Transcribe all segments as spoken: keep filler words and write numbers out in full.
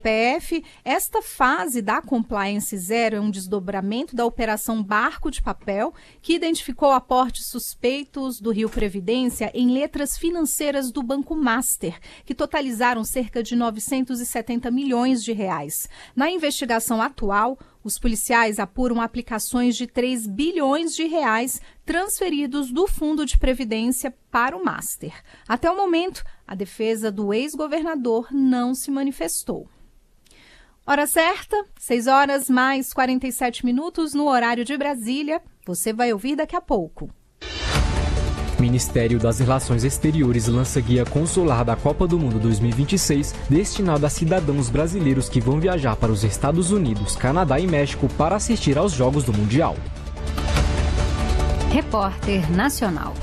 P F, esta fase da Compliance Zero é um desdobramento da Operação Barco de Papel, que identificou aportes suspeitos do Rio Previdência em letras financeiras do Banco Master, que totalizaram cerca de novecentos e setenta milhões de reais. Na investigação atual, os policiais apuram aplicações de três bilhões de reais transferidos do Fundo de Previdência para o Master. Até o momento, a defesa do ex-governador não se manifestou. Hora certa, seis horas mais quarenta e sete minutos no horário de Brasília. Você vai ouvir daqui a pouco. Ministério das Relações Exteriores lança guia consular da Copa do Mundo dois mil e vinte e seis, destinado a cidadãos brasileiros que vão viajar para os Estados Unidos, Canadá e México para assistir aos Jogos do Mundial. Repórter Nacional.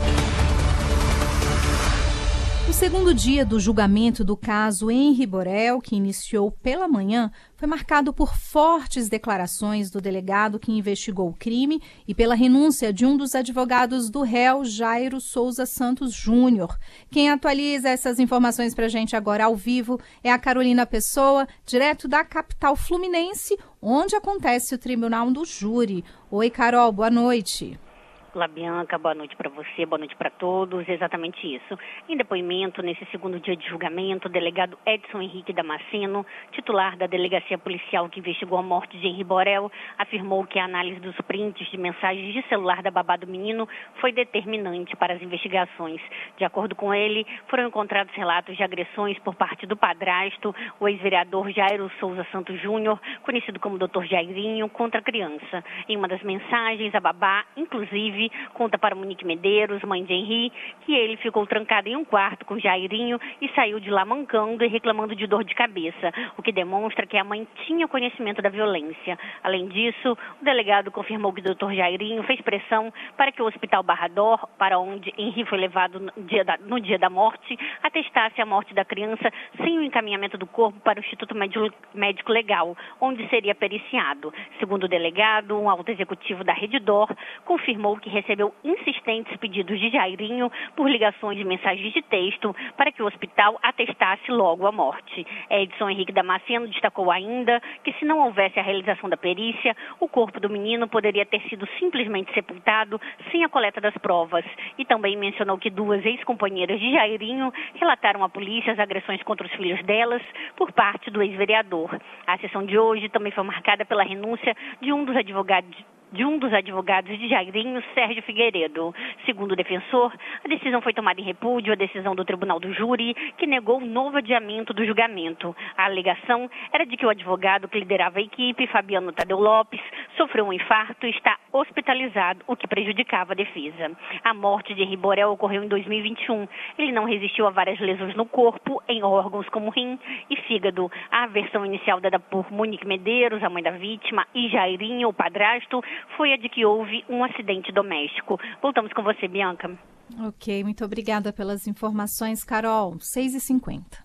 O segundo dia do julgamento do caso Henri Borel, que iniciou pela manhã, foi marcado por fortes declarações do delegado que investigou o crime e pela renúncia de um dos advogados do réu, Jairo Souza Santos Júnior. Quem atualiza essas informações para a gente agora ao vivo é a Carolina Pessoa, direto da capital fluminense, onde acontece o tribunal do júri. Oi, Carol, boa noite. Olá, Bianca, boa noite para você, boa noite para todos, exatamente isso. Em depoimento, nesse segundo dia de julgamento, o delegado Edson Henrique Damasceno, titular da delegacia policial que investigou a morte de Henri Borel, afirmou que a análise dos prints de mensagens de celular da babá do menino foi determinante para as investigações. De acordo com ele, foram encontrados relatos de agressões por parte do padrasto, o ex-vereador Jairo Souza Santos Júnior, conhecido como doutor Jairinho, contra a criança. Em uma das mensagens, a babá, inclusive, conta para Monique Medeiros, mãe de Henri, que ele ficou trancado em um quarto com Jairinho e saiu de lá mancando e reclamando de dor de cabeça, o que demonstra que a mãe tinha conhecimento da violência. Além disso, o delegado confirmou que o doutor Jairinho fez pressão para que o Hospital Barrador, para onde Henri foi levado no dia da, no dia da morte, atestasse a morte da criança sem o encaminhamento do corpo para o Instituto Médico Legal, onde seria periciado. Segundo o delegado, um alto executivo da Redditor confirmou que recebeu insistentes pedidos de Jairinho por ligações de mensagens de texto para que o hospital atestasse logo a morte. Edson Henrique Damasceno destacou ainda que, se não houvesse a realização da perícia, o corpo do menino poderia ter sido simplesmente sepultado sem a coleta das provas. E também mencionou que duas ex-companheiras de Jairinho relataram à polícia as agressões contra os filhos delas por parte do ex-vereador. A sessão de hoje também foi marcada pela renúncia de um dos advogados de um dos advogados de Jairinho, Sérgio Figueiredo. Segundo o defensor, a decisão foi tomada em repúdio à decisão do Tribunal do Júri, que negou o novo adiamento do julgamento. A alegação era de que o advogado que liderava a equipe, Fabiano Tadeu Lopes, sofreu um infarto e está hospitalizado, o que prejudicava a defesa. A morte de Henri Borel ocorreu em dois mil e vinte e um. Ele não resistiu a várias lesões no corpo, em órgãos como rim e fígado. A versão inicial dada por Monique Medeiros, a mãe da vítima, e Jairinho, o padrasto, foi a de que houve um acidente doméstico. Voltamos com você, Bianca. Ok, muito obrigada pelas informações, Carol. seis e cinquenta.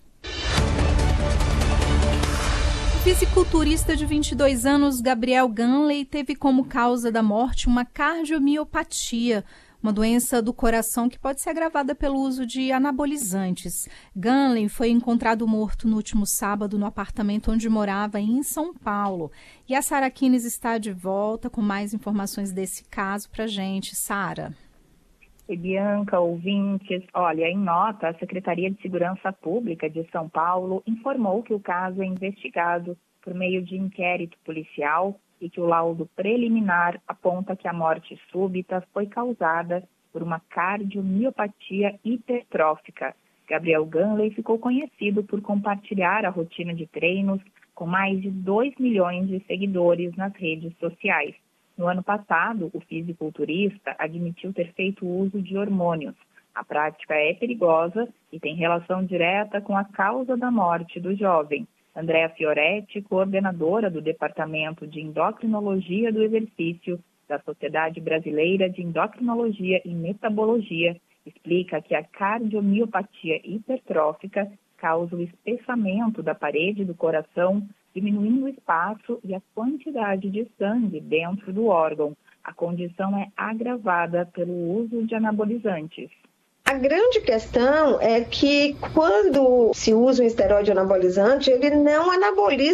O fisiculturista de vinte e dois anos, Gabriel Ganley, teve como causa da morte uma cardiomiopatia, uma doença do coração que pode ser agravada pelo uso de anabolizantes. Ganley foi encontrado morto no último sábado no apartamento onde morava em São Paulo. E a Sara Kines está de volta com mais informações desse caso para a gente. Sara. Oi, Bianca, ouvintes. Olha, em nota, a Secretaria de Segurança Pública de São Paulo informou que o caso é investigado por meio de inquérito policial e que o laudo preliminar aponta que a morte súbita foi causada por uma cardiomiopatia hipertrófica. Gabriel Ganley ficou conhecido por compartilhar a rotina de treinos com mais de dois milhões de seguidores nas redes sociais. No ano passado, o fisiculturista admitiu ter feito uso de hormônios. A prática é perigosa e tem relação direta com a causa da morte do jovem. Andréa Fioretti, coordenadora do Departamento de Endocrinologia do Exercício da Sociedade Brasileira de Endocrinologia e Metabologia, explica que a cardiomiopatia hipertrófica causa o espessamento da parede do coração, diminuindo o espaço e a quantidade de sangue dentro do órgão. A condição é agravada pelo uso de anabolizantes. A grande questão é que quando se usa um esteroide anabolizante, ele não anaboliza